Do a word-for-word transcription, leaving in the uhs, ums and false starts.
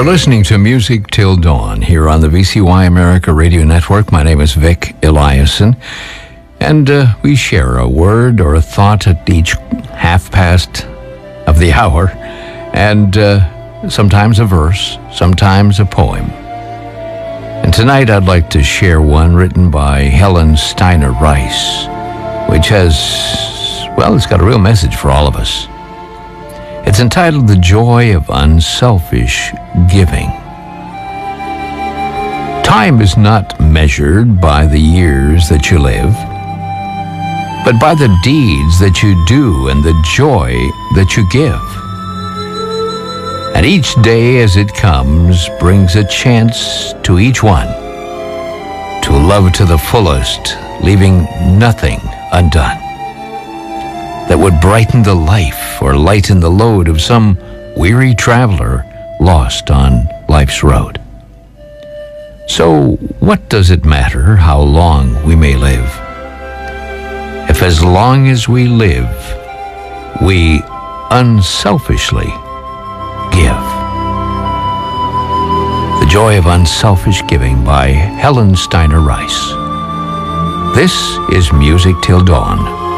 listening to Music Till Dawn here on the V C Y America Radio Network. My name is Vic Eliason, and uh, we share a word or a thought at each half past of the hour, and uh, sometimes a verse, sometimes a poem. And tonight I'd like to share one written by Helen Steiner Rice, which has, well, it's got a real message for all of us. It's entitled The Joy of Unselfish Giving. Time is not measured by the years that you live, but by the deeds that you do and the joy that you give. And each day as it comes brings a chance to each one to love to the fullest, leaving nothing undone that would brighten the life or lighten the load of some weary traveler lost on life's road. So what does it matter how long we may live, if as long as we live, we unselfishly give? The Joy of Unselfish Giving by Helen Steiner Rice. This is Music Till Dawn.